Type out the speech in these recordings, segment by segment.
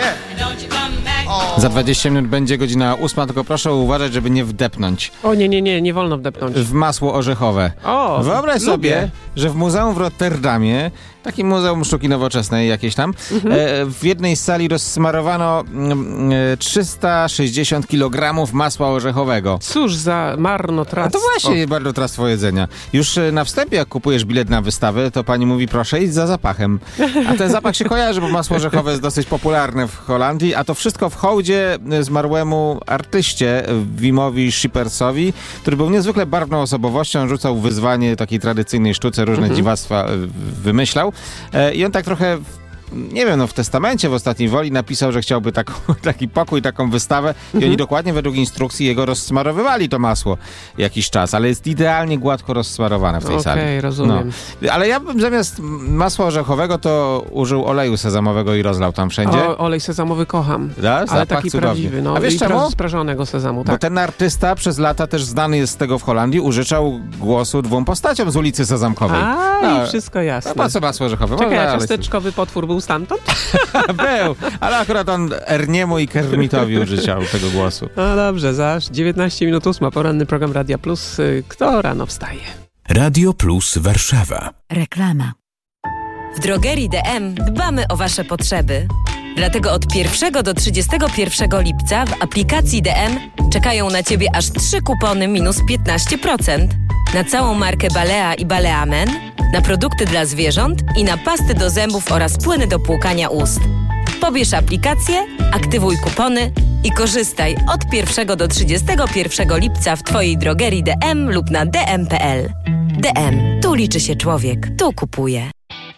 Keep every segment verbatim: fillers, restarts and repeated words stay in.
O. Za dwadzieścia minut będzie godzina ósma, tylko proszę uważać, żeby nie wdepnąć. O nie, nie, nie, nie wolno wdepnąć. W masło orzechowe. O, Wyobraź lubię. sobie, że w muzeum w Rotterdamie, takim muzeum sztuki nowoczesnej jakieś tam, mhm. e, w jednej z sali rozsmarowano e, trzysta sześćdziesiąt kilogramów masła orzechowego. Cóż za marnotrawstwo. A to właśnie marnotrawstwo jedzenia. Już e, na wstępie, jak kupujesz bilet na wystawę, to pani mówi, proszę idź za zapachem. A ten zapach się kojarzy, bo masło orzechowe jest dosyć popularne w Holandii, a to wszystko w hołdzie zmarłemu artyście Wimowi Schippersowi, który był niezwykle barwną osobowością, rzucał wyzwanie takiej tradycyjnej sztuce, różne mhm. dziwactwa wymyślał. I on tak trochę, nie wiem, no w testamencie w Ostatniej Woli napisał, że chciałby taką, taki pokój, taką wystawę i mhm. oni dokładnie według instrukcji jego rozsmarowywali to masło jakiś czas, ale jest idealnie gładko rozsmarowane w tej okay, sali. Okej, rozumiem. No. Ale ja bym zamiast masła orzechowego to użył oleju sezamowego i rozlał tam wszędzie. O, olej sezamowy kocham, da? ale Zapach taki cudownie. prawdziwy. No, a wiesz i czemu? sprażonego sezamu, tak. Bo ten artysta przez lata też znany jest z tego w Holandii, użyczał głosu dwóm postaciom z ulicy Sezamkowej. A, no, i wszystko jasne. No po co masło orzechowe? Czekaj, Może, a ciasteczkowy ale... potwór był stamtąd? Był, ale akurat on Erniemu i Kermitowi użyciał tego głosu. No dobrze, za dziewiętnaście minut ósma, poranny program Radia Plus. Kto rano wstaje? Radio Plus Warszawa. Reklama. W drogerii D M dbamy o Wasze potrzeby. Dlatego od pierwszego do trzydziestego pierwszego lipca w aplikacji D M czekają na Ciebie aż trzy kupony minus piętnaście procent. Na całą markę Balea i Balea Men, na produkty dla zwierząt i na pasty do zębów oraz płyny do płukania ust. Pobierz aplikację, aktywuj kupony i korzystaj od pierwszego do trzydziestego pierwszego lipca w Twojej drogerii D M lub na d m kropka p l. D M. Tu liczy się człowiek. Tu kupuje.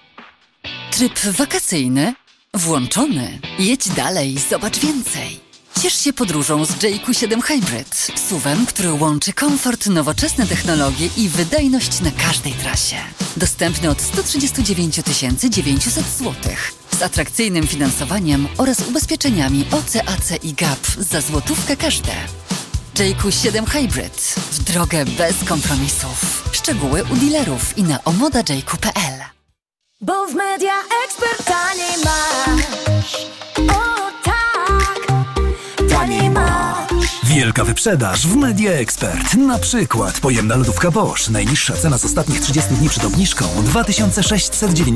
Tryb wakacyjny włączony. Jedź dalej, zobacz więcej. Ciesz się podróżą z J Q siedem Hybrid. suwem, który łączy komfort, nowoczesne technologie i wydajność na każdej trasie. Dostępny od sto trzydzieści dziewięć tysięcy dziewięćset złotych. Z atrakcyjnym finansowaniem oraz ubezpieczeniami O C A C i G A P za złotówkę każde. J Q siedem Hybrid. W drogę bez kompromisów. Szczegóły u dealerów i na omoda j q kropka p l. Bo w Media Expert taniej masz. O tak, taniej masz. Wielka wyprzedaż w Media Expert. Na przykład pojemna lodówka Bosch. Najniższa cena z ostatnich trzydziestu dni przed obniżką dwa tysiące sześćset dziewięćdziesiąt